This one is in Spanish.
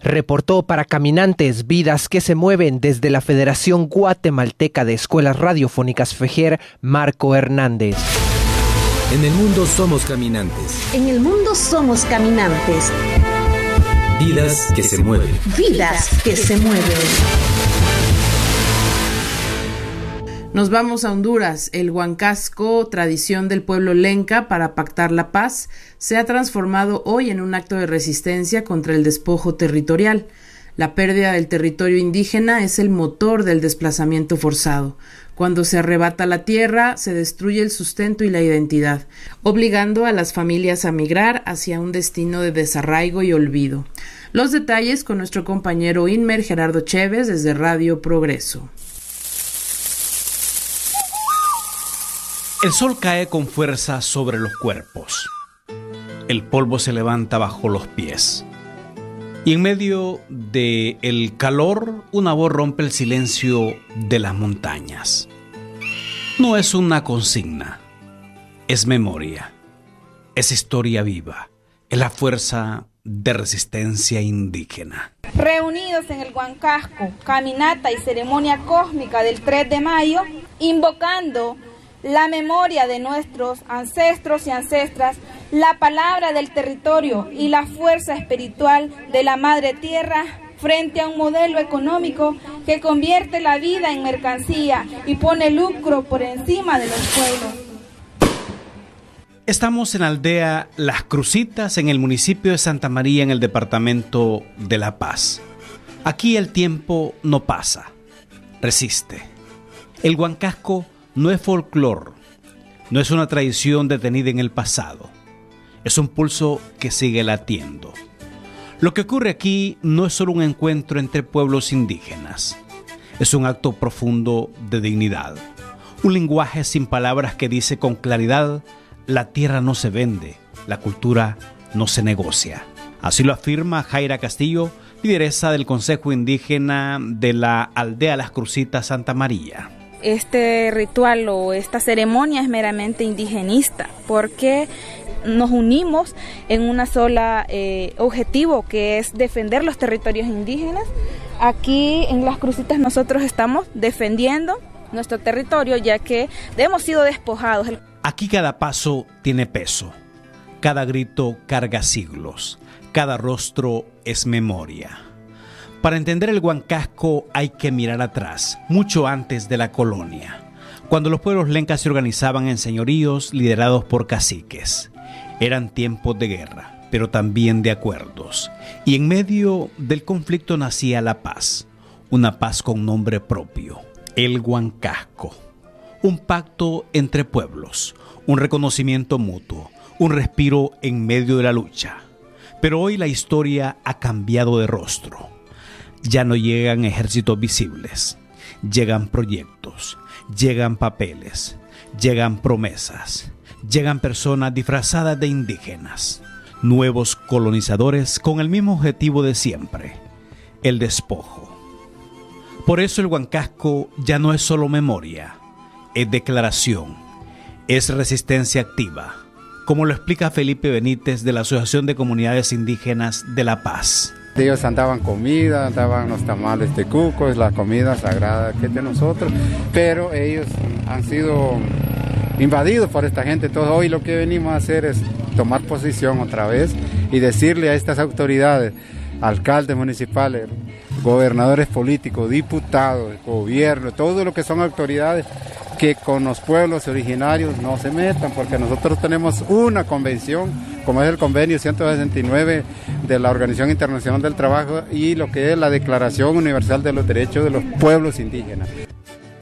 Reportó para Caminantes, Vidas que se mueven desde la Federación Guatemalteca de Escuelas Radiofónicas FEGER, Marco Hernández. En el mundo somos caminantes. En el mundo somos caminantes. Vidas que se mueven. Vidas que se mueven. Nos vamos a Honduras. El huancasco, tradición del pueblo lenca para pactar la paz, se ha transformado hoy en un acto de resistencia contra el despojo territorial. La pérdida del territorio indígena es el motor del desplazamiento forzado. Cuando se arrebata la tierra, se destruye el sustento y la identidad, obligando a las familias a migrar hacia un destino de desarraigo y olvido. Los detalles con nuestro compañero Inmer Gerardo Chévez desde Radio Progreso. El sol cae con fuerza sobre los cuerpos. El polvo se levanta bajo los pies. Y en medio del calor, una voz rompe el silencio de las montañas. No es una consigna, es memoria, es historia viva, es la fuerza de resistencia indígena. Reunidos en el huancasco, caminata y ceremonia cósmica del 3 de mayo, invocando la memoria de nuestros ancestros y ancestras, la palabra del territorio y la fuerza espiritual de la Madre Tierra frente a un modelo económico que convierte la vida en mercancía y pone lucro por encima de los pueblos. Estamos en la aldea Las Crucitas, en el municipio de Santa María, en el departamento de La Paz. Aquí el tiempo no pasa, resiste. El huancasco no es folclore, no es una tradición detenida en el pasado. Es un pulso que sigue latiendo. Lo que ocurre aquí no es solo un encuentro entre pueblos indígenas. Es un acto profundo de dignidad. Un lenguaje sin palabras que dice con claridad: la tierra no se vende, la cultura no se negocia. Así lo afirma Jaira Castillo, lideresa del Consejo Indígena de la aldea Las Crucitas, Santa María. Este ritual o esta ceremonia es meramente indigenista porque nos unimos en una sola objetivo, que es defender los territorios indígenas. Aquí en Las Crucitas nosotros estamos defendiendo nuestro territorio, ya que hemos sido despojados. Aquí cada paso tiene peso, cada grito carga siglos, cada rostro es memoria. Para entender el huancasco hay que mirar atrás, mucho antes de la colonia, cuando los pueblos lencas se organizaban en señoríos liderados por caciques. Eran tiempos de guerra, pero también de acuerdos. Y en medio del conflicto nacía la paz, una paz con nombre propio, el huancasco. Un pacto entre pueblos, un reconocimiento mutuo, un respiro en medio de la lucha. Pero hoy la historia ha cambiado de rostro. Ya no llegan ejércitos visibles, llegan proyectos, llegan papeles, llegan promesas, llegan personas disfrazadas de indígenas, nuevos colonizadores con el mismo objetivo de siempre, el despojo. Por eso el huancasco ya no es solo memoria, es declaración, es resistencia activa, como lo explica Felipe Benítez de la Asociación de Comunidades Indígenas de La Paz. Ellos andaban comida, andaban los tamales de cuco, es la comida sagrada que es de nosotros, pero ellos han sido invadidos por esta gente. Entonces hoy lo que venimos a hacer es tomar posición otra vez y decirle a estas autoridades, alcaldes municipales, gobernadores políticos, diputados, gobierno, todo lo que son autoridades, que con los pueblos originarios no se metan, porque nosotros tenemos una convención, como es el convenio 169 de la Organización Internacional del Trabajo y lo que es la Declaración Universal de los Derechos de los Pueblos Indígenas.